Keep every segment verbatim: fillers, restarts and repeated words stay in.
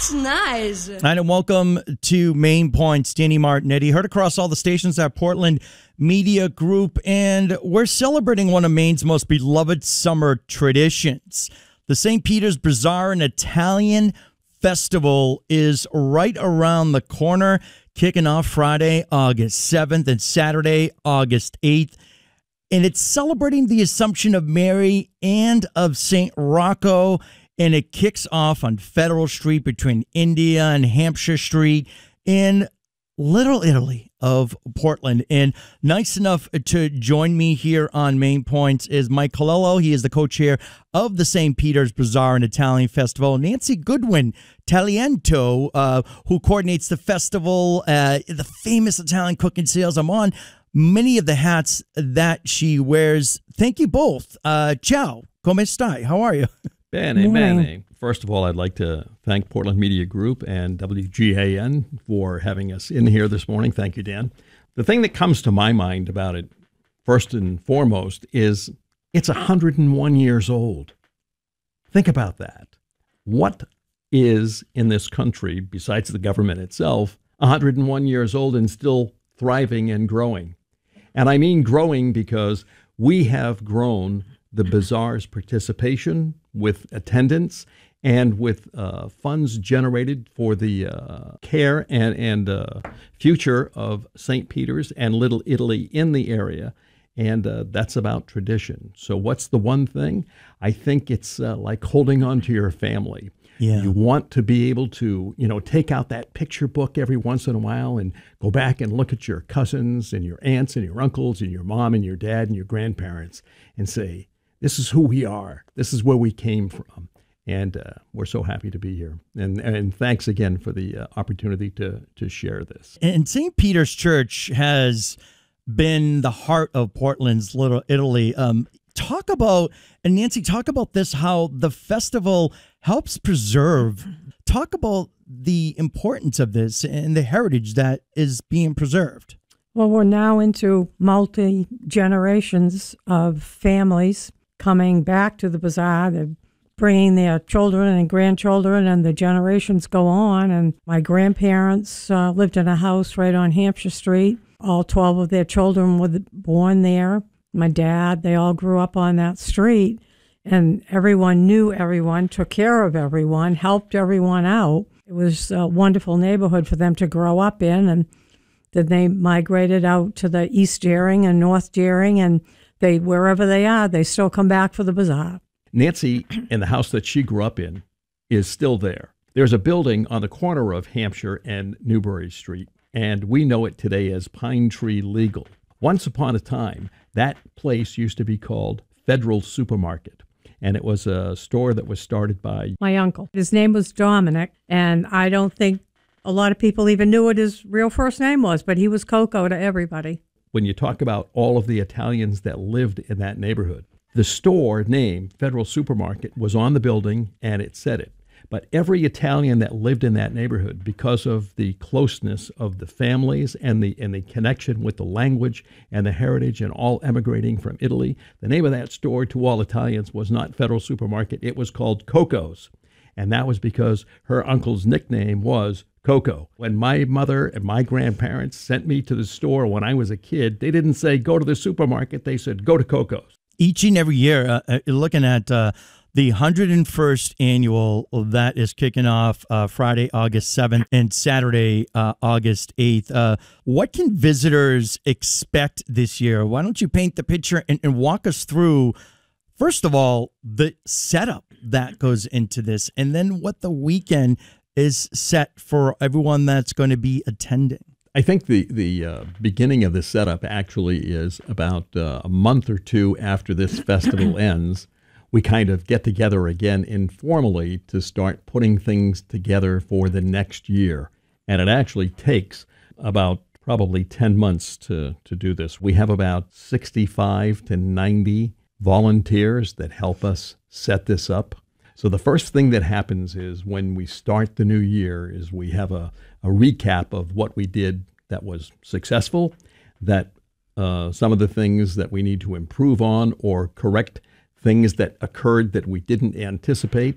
That's nice. And welcome to Main Points, Danny Martinetti. Heard across all the stations at Portland Media Group, and we're celebrating one of Maine's most beloved summer traditions. The Saint Peter's Bazaar, an Italian festival, is right around the corner, kicking off Friday, August seventh, and Saturday, August eighth. And it's celebrating the Assumption of Mary and of Saint Rocco. And it kicks off on Federal Street between India and Hampshire Street in Little Italy of Portland. And nice enough to join me here on Main Points is Mike Colello. He is the co-chair of the Saint Peter's Bazaar and Italian Festival. Nancy Goodwin Taliento, uh, who coordinates the festival, uh, the famous Italian cooking sales. I'm on many of the hats that she wears. Thank you both. Uh, ciao. Come stai? How are you? Bene, bene. First of all, I'd like to thank Portland Media Group and W G A N for having us in here this morning. Thank you, Dan. The thing that comes to my mind about it, first and foremost, is it's one hundred one years old. Think about that. What is in this country, besides the government itself, one hundred one years old and still thriving and growing? And I mean growing because we have grown the bazaar's participation with attendance and with uh, funds generated for the uh, care and, and uh, future of Saint Peter's and Little Italy in the area. And uh, that's about tradition. So what's the one thing? I think it's uh, like holding on to your family. Yeah. You want to be able to, you know, take out that picture book every once in a while and go back and look at your cousins and your aunts and your uncles and your mom and your dad and your grandparents and say, this is who we are. This is where we came from. And uh, we're so happy to be here. And and thanks again for the uh, opportunity to to share this. And Saint Peter's Church has been the heart of Portland's Little Italy. Um, talk about, and Nancy, talk about this, how the festival helps preserve. Talk about the importance of this and the heritage that is being preserved. Well, we're now into multi-generations of families coming back to the bazaar. They're bringing their children and grandchildren, and the generations go on. And my grandparents uh, lived in a house right on Hampshire Street. All twelve of their children were born there. My dad, they all grew up on that street. And everyone knew everyone, took care of everyone, helped everyone out. It was a wonderful neighborhood for them to grow up in. And then they migrated out to the East Deering and North Deering, and they, wherever they are, they still come back for the bazaar. Nancy, in the house that she grew up in, is still there. There's a building on the corner of Hampshire and Newbury Street, and we know it today as Pine Tree Legal. Once upon a time, that place used to be called Federal Supermarket, and it was a store that was started by my uncle. His name was Dominic, and I don't think a lot of people even knew what his real first name was, but he was Coco to everybody. When you talk about all of the Italians that lived in that neighborhood, the store name, Federal Supermarket, was on the building and it said it. But every Italian that lived in that neighborhood, because of the closeness of the families and the and the connection with the language and the heritage and all emigrating from Italy, the name of that store to all Italians was not Federal Supermarket. It was called Coco's. And that was because her uncle's nickname was Coco. When my mother and my grandparents sent me to the store when I was a kid, they didn't say, go to the supermarket. They said, go to Coco's. Each and every year, uh, looking at uh, the one hundred first annual that is kicking off uh, Friday, August seventh and Saturday, uh, August eighth. Uh, what can visitors expect this year? Why don't you paint the picture and, and walk us through, first of all, the setup that goes into this, and then what the weekend is set for everyone that's going to be attending. I think the, the uh, beginning of the setup actually is about uh, a month or two after this festival ends. We kind of get together again informally to start putting things together for the next year. And it actually takes about probably ten months to, to do this. We have about sixty-five to ninety volunteers that help us set this up. So the first thing that happens is when we start the new year is we have a, a recap of what we did that was successful, that uh, some of the things that we need to improve on or correct things that occurred that we didn't anticipate.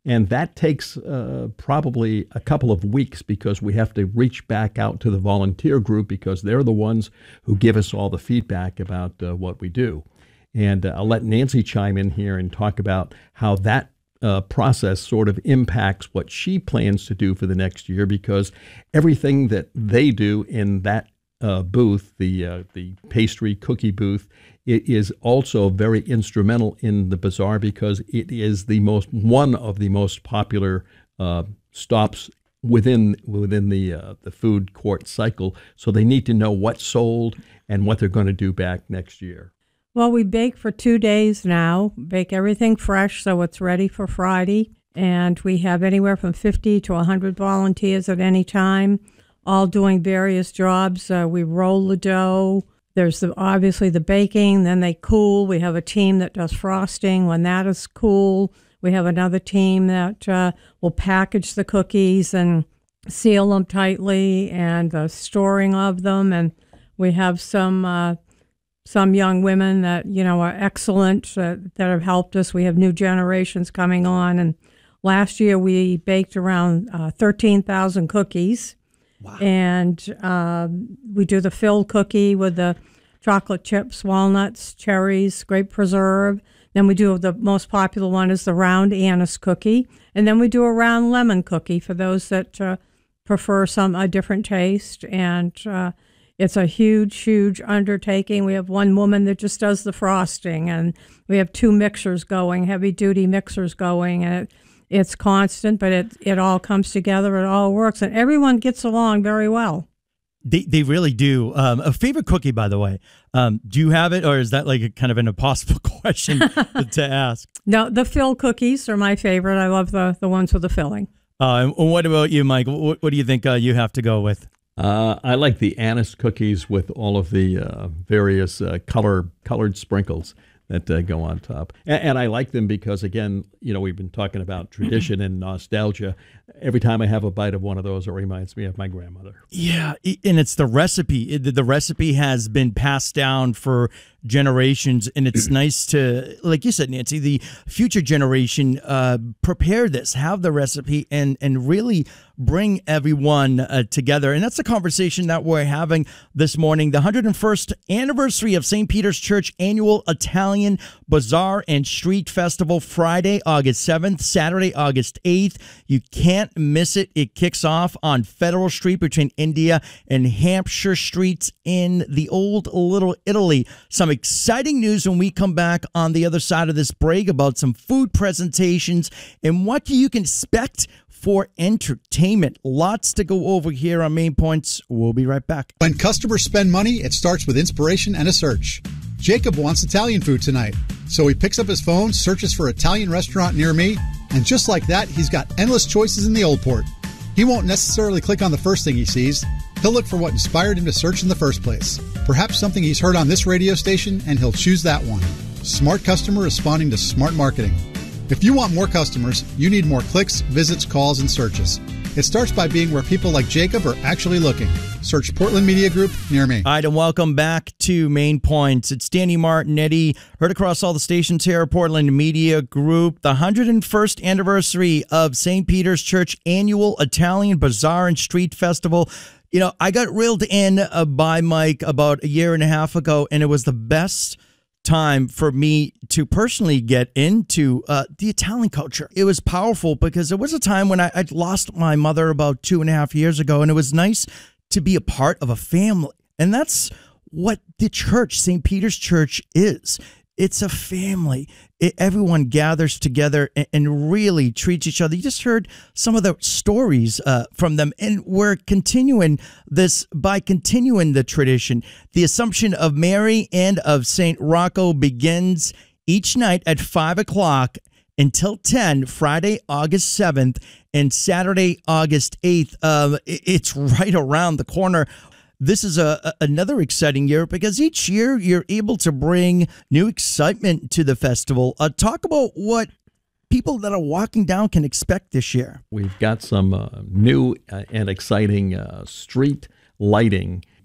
And that takes uh, probably a couple of weeks because we have to reach back out to the volunteer group because they're the ones who give us all the feedback about uh, what we do. And uh, I'll let Nancy chime in here and talk about how that uh, process sort of impacts what she plans to do for the next year, because everything that they do in that uh, booth, the uh, the pastry cookie booth, it is also very instrumental in the bazaar because it is the most one of the most popular uh, stops within within the uh, the food court cycle. So they need to know what's sold and what they're going to do back next year. Well, we bake for two days now, bake everything fresh so it's ready for Friday. And we have anywhere from fifty to one hundred volunteers at any time, all doing various jobs. Uh, we roll the dough. There's the, obviously the baking, then they cool. We have a team that does frosting. When that is cool, we have another team that uh, will package the cookies and seal them tightly and the storing of them. And we have some uh, some young women that, you know, are excellent uh, that have helped us. We have new generations coming on. And last year we baked around uh, thirteen thousand cookies. Wow. And um, we do the filled cookie with the chocolate chips, walnuts, cherries, grape preserve. Then we do the most popular one is the round anise cookie. And then we do a round lemon cookie for those that uh, prefer some a different taste. And uh, it's a huge, huge undertaking. We have one woman that just does the frosting, and we have two mixers going, heavy-duty mixers going, and it, It's constant, but it it all comes together. It all works, and everyone gets along very well. They they really do. Um, a favorite cookie, by the way. Um, do you have it, or is that like a kind of an impossible question to ask? No, the fill cookies are my favorite. I love the the ones with the filling. Uh, and what about you, Mike? What, what do you think uh, you have to go with? Uh, I like the anise cookies with all of the uh, various uh, color colored sprinkles that uh, go on top. And, and I like them because, again, you know, we've been talking about tradition and nostalgia. Every time I have a bite of one of those, it reminds me of my grandmother. Yeah, and it's the recipe. The recipe has been passed down for generations, and it's nice to, like you said, Nancy, the future generation uh, prepare this, have the recipe, and and really bring everyone uh, together. And that's the conversation that we're having this morning. The one hundred first anniversary of Saint Peter's Church annual Italian Bazaar and Street Festival, Friday, August seventh, Saturday, August eighth. You can't miss it. It kicks off on Federal Street between India and Hampshire Streets in the old Little Italy. Some exciting news when we come back on the other side of this break about some food presentations and what you can expect for entertainment. Lots to go over here on Main Points. We'll be right back. When customers spend money, it starts with inspiration and a search. Jacob wants Italian food tonight, so he picks up his phone, searches for Italian restaurant near me, and just like that, he's got endless choices in the Old Port. He won't necessarily click on the first thing he sees. He'll look for what inspired him to search in the first place. Perhaps something he's heard on this radio station, and he'll choose that one. Smart customer responding to smart marketing. If you want more customers, you need more clicks, visits, calls, and searches. It starts by being where people like Jacob are actually looking. Search Portland Media Group near me. All right, and welcome back to Main Points. It's Danny Martinetti, heard across all the stations here at Portland Media Group. The one hundred first anniversary of Saint Peter's Church annual Italian Bazaar and Street Festival. You know, I got reeled in uh, by Mike about a year and a half ago, and it was the best time for me to personally get into uh, the Italian culture. It was powerful because it was a time when I, I'd lost my mother about two and a half years ago, and it was nice to be a part of a family. And that's what the church, Saint Peter's Church, is. It's a family. It, everyone gathers together and, and really treats each other. You just heard some of the stories uh, from them, and we're continuing this by continuing the tradition. The Assumption of Mary and of Saint Rocco begins each night at five o'clock until ten, Friday, August seventh, and Saturday, August eighth. Uh, it, it's right around the corner. This is a, a another exciting year because each year you're able to bring new excitement to the festival. Uh, talk about what people that are walking down can expect this year. We've got some uh, new uh, and exciting uh, street lighting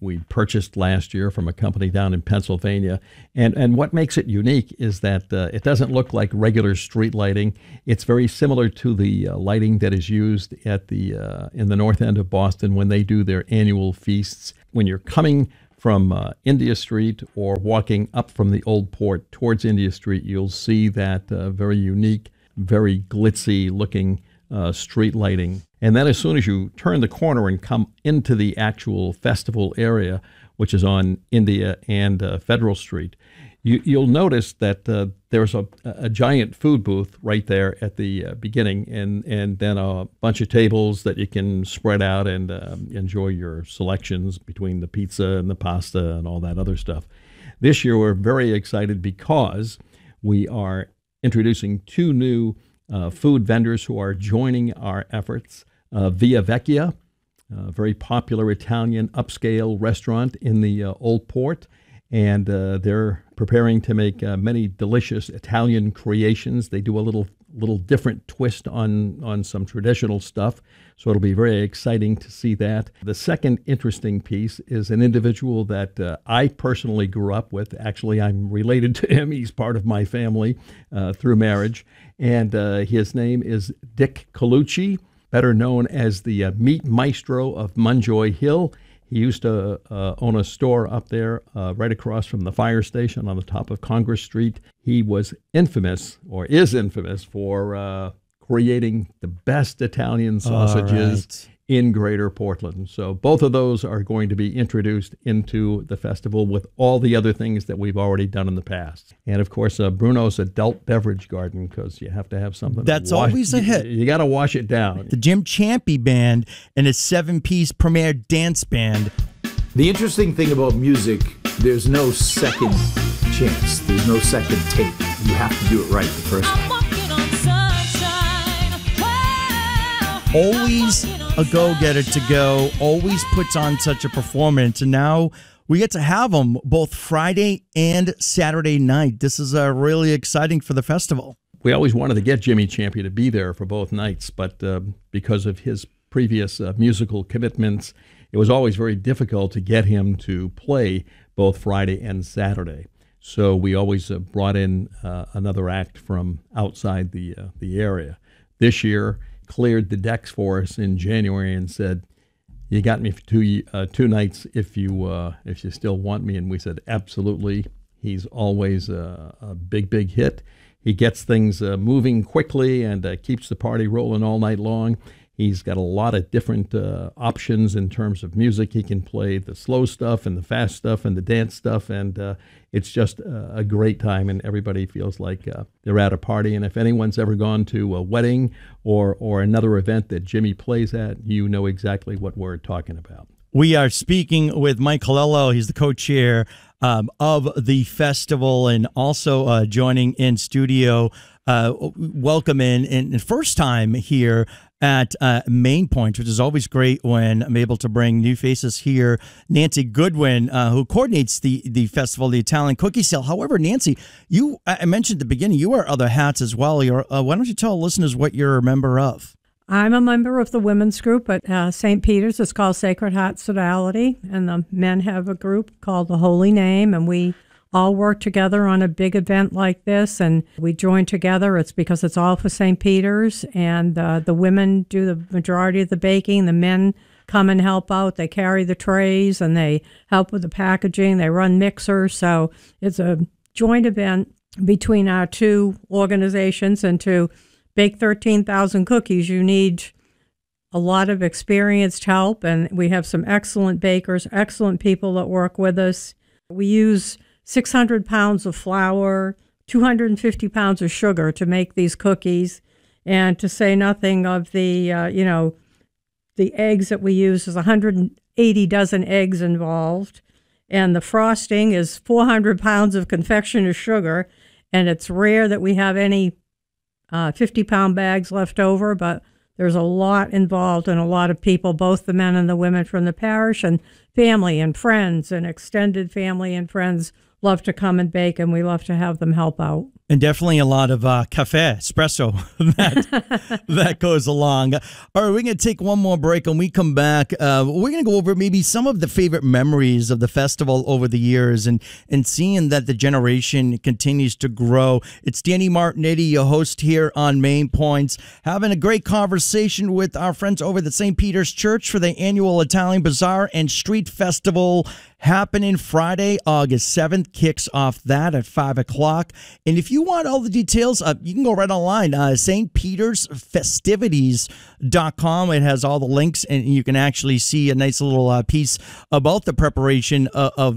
we purchased last year from a company down in Pennsylvania. And and what makes it unique is that uh, it doesn't look like regular street lighting. It's very similar to the uh, lighting that is used at the uh, in the north end of Boston when they do their annual feasts. When you're coming from uh, India Street or walking up from the Old Port towards India Street, you'll see that uh, very unique, very glitzy looking uh, street lighting. And then as soon as you turn the corner and come into the actual festival area, which is on India and uh, Federal Street, you, you'll notice that uh, there's a, a giant food booth right there at the uh, beginning, and, and then a bunch of tables that you can spread out and uh, enjoy your selections between the pizza and the pasta and all that other stuff. This year we're very excited because we are introducing two new uh, food vendors who are joining our efforts. Uh, Via Vecchia, a very popular Italian upscale restaurant in the uh, Old Port, and uh, they're preparing to make uh, many delicious Italian creations. They do a little little different twist on, on some traditional stuff, so it'll be very exciting to see that. The second interesting piece is an individual that uh, I personally grew up with. Actually, I'm related to him. He's part of my family uh, through marriage, and uh, his name is Dick Colucci, better known as the uh, Meat Maestro of Munjoy Hill. He used to uh, own a store up there uh, right across from the fire station on the top of Congress Street. He was infamous, or is infamous, for uh, creating the best Italian sausages in Greater Portland. So both of those are going to be introduced into the festival with all the other things that we've already done in the past. And of course, uh, Bruno's Adult Beverage Garden, because you have to have something. That's to wash, always a hit. You, you got to wash it down. The Jim Champy Band and his seven-piece premier dance band. The interesting thing about music, there's no second chance. There's no second take. You have to do it right the first time. Always a go-getter to go, always puts on such a performance, and now we get to have them both Friday and Saturday night. This is uh, really exciting for the festival. We always wanted to get Jimmy Champy to be there for both nights, but uh, because of his previous uh, musical commitments, it was always very difficult to get him to play both Friday and Saturday. So we always uh, brought in uh, another act from outside the uh, the area. This year, cleared the decks for us in January and said, "You got me for two uh, two nights if you uh, if you still want me." And we said, "Absolutely." He's always a, a big, big hit. He gets things uh, moving quickly and uh, keeps the party rolling all night long. He's got a lot of different uh, options in terms of music. He can play the slow stuff and the fast stuff and the dance stuff, and uh, it's just uh, a great time, and everybody feels like uh, they're at a party. And if anyone's ever gone to a wedding or, or another event that Jimmy plays at, you know exactly what we're talking about. We are speaking with Mike Colello. He's the co-chair um, of the festival, and also uh, joining in studio. Uh, welcome in, and first time here at uh, Main Point, which is always great when I'm able to bring new faces here. Nancy Goodwin, uh, who coordinates the the festival, the Italian cookie sale. However, Nancy, you I mentioned at the beginning you wear other hats as well. You're, uh, why don't you tell listeners what you're a member of? I'm a member of the women's group at uh, Saint Peter's. It's called Sacred Heart Sodality, and the men have a group called the Holy Name, and we all work together on a big event like this, and we join together. It's because it's all for Saint Peter's, and uh, the women do the majority of the baking. The men come and help out. They carry the trays, and they help with the packaging. They run mixers, so it's a joint event between our two organizations, and to bake thirteen thousand cookies, you need a lot of experienced help, and we have some excellent bakers, excellent people that work with us. We use six hundred pounds of flour, two hundred fifty pounds of sugar to make these cookies, and to say nothing of the, uh, you know, the eggs that we use. There's one hundred eighty dozen eggs involved, and the frosting is four hundred pounds of confectioner's sugar, and it's rare that we have any uh, fifty-pound bags left over, but there's a lot involved and a lot of people, both the men and the women from the parish, and family and friends and extended family and friends love to come and bake, and we love to have them help out. And definitely a lot of uh, cafe, espresso that, that goes along. All right, we're going to take one more break. When we come back, uh, we're going to go over maybe some of the favorite memories of the festival over the years and, and seeing that the generation continues to grow. It's Danny Martinetti, your host here on Main Points, having a great conversation with our friends over at Saint Peter's Church for the annual Italian Bazaar and Street Festival happening Friday, August seventh. Kicks off that at five o'clock. And if you want all the details, uh, you can go right online, uh, Saint Peters Festivities dot com. It has all the links, and you can actually see a nice little uh, piece about the preparation uh, of